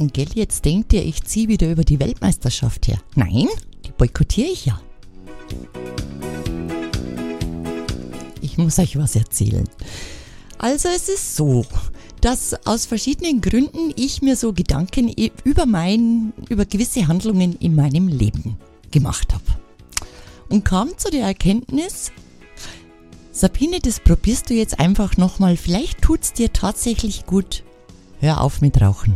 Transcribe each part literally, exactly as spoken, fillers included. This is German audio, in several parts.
denken, gell, jetzt denkt ihr, ich ziehe wieder über die Weltmeisterschaft her. Nein, die boykottiere ich ja. Ich muss euch was erzählen. Also es ist so, dass aus verschiedenen Gründen ich mir so Gedanken über mein, über gewisse Handlungen in meinem Leben gemacht habe. Und kam zu der Erkenntnis, Sabine, das probierst du jetzt einfach nochmal, vielleicht tut's dir tatsächlich gut. Hör auf mit Rauchen.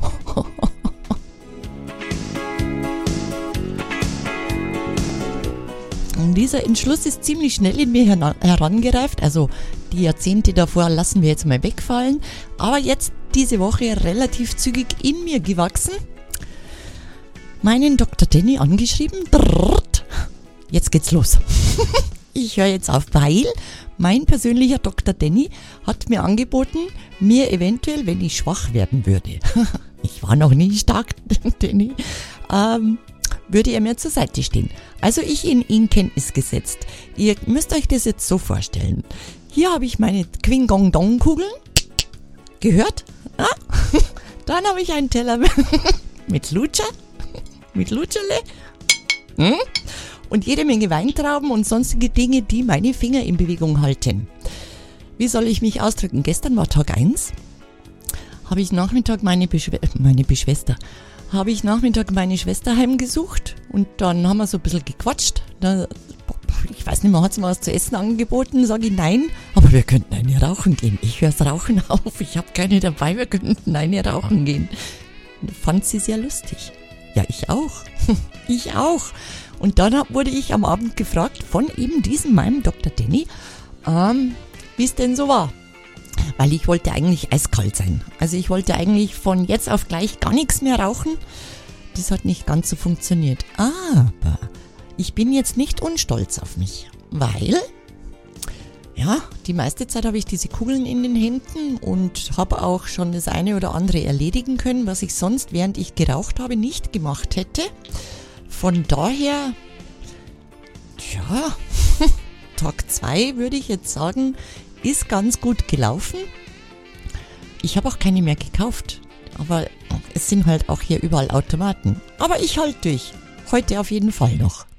Und dieser Entschluss ist ziemlich schnell in mir herangereift, also die Jahrzehnte davor lassen wir jetzt mal wegfallen, aber jetzt diese Woche relativ zügig in mir gewachsen, meinen Doktor Danny angeschrieben, jetzt geht's los. Ich höre jetzt auf, weil mein persönlicher Doktor Danny hat mir angeboten, mir eventuell, wenn ich schwach werden würde, ich war noch nie stark, Danny, ähm, würde er mir zur Seite stehen. Also ich in ihn Kenntnis gesetzt. Ihr müsst euch das jetzt so vorstellen. Hier habe ich meine Quing-Gong-Dong-Kugeln. Gehört? Ja? Dann habe ich einen Teller mit Lutscher. Mit Lutscherle. Hm? Und jede Menge Weintrauben und sonstige Dinge, die meine Finger in Bewegung halten. Wie soll ich mich ausdrücken? Gestern war Tag eins. Habe ich Nachmittag meine, Beschw- meine Beschwester... habe ich Nachmittag meine Schwester heimgesucht und dann haben wir so ein bisschen gequatscht. Da, ich weiß nicht mehr, hat sie mir was zu essen angeboten? Sage ich nein, aber wir könnten eine rauchen gehen. Ich höre das Rauchen auf, ich habe keine dabei, wir könnten eine rauchen gehen. Fand sie sehr lustig. Ja, ich auch. Ich auch. Und dann wurde ich am Abend gefragt von eben diesem meinem Doktor Danny, ähm, wie es denn so war. Weil ich wollte eigentlich eiskalt sein. Also ich wollte eigentlich von jetzt auf gleich gar nichts mehr rauchen. Das hat nicht ganz so funktioniert. Aber ich bin jetzt nicht unstolz auf mich. Weil, ja, die meiste Zeit habe ich diese Kugeln in den Händen und habe auch schon das eine oder andere erledigen können, was ich sonst, während ich geraucht habe, nicht gemacht hätte. Von daher, ja, Tag zwei würde ich jetzt sagen, ist ganz gut gelaufen. Ich habe auch keine mehr gekauft. Aber es sind halt auch hier überall Automaten. Aber ich halte durch. Heute auf jeden Fall noch.